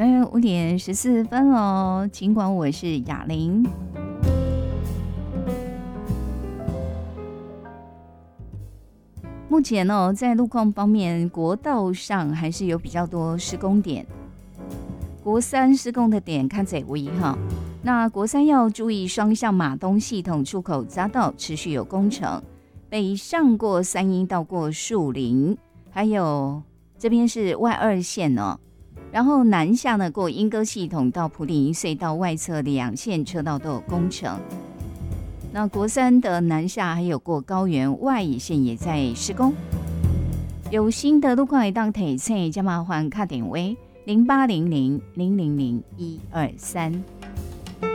5点14分哦，尽管我是雅玲。目前哦，在路况方面，国道上还是有比较多施工点。国三施工的点看起来为哈，那国三要注意双向马东系统出口匝道持续有工程，北上过三鶯到过树林，还有这边是外二线哦。然后南下呢，过莺歌系统到埔里隧道外侧2线车道都有工程。那国三的南下还有过高原外乙线也在施工。有新的路况会当提醒，就麻烦打电话0800000123。